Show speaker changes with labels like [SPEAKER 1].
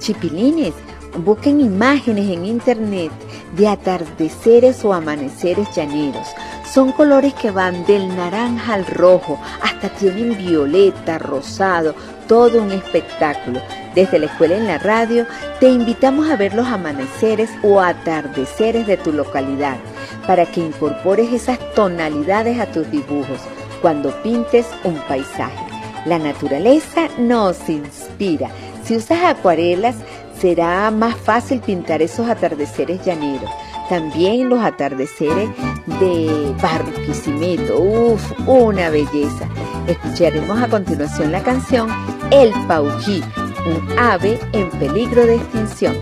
[SPEAKER 1] Chipilines, busquen imágenes en internet de atardeceres o amaneceres llaneros. Son colores que van del naranja al rojo, hasta tienen violeta, rosado, todo un espectáculo. Desde la escuela en la radio te invitamos a ver los amaneceres o atardeceres de tu localidad para que incorpores esas tonalidades a tus dibujos cuando pintes un paisaje. La naturaleza nos inspira. Si usas acuarelas, será más fácil pintar esos atardeceres llaneros. También los atardeceres de Barquisimeto. ¡Uf! Una belleza. Escucharemos a continuación la canción El Paují, un ave en peligro de extinción.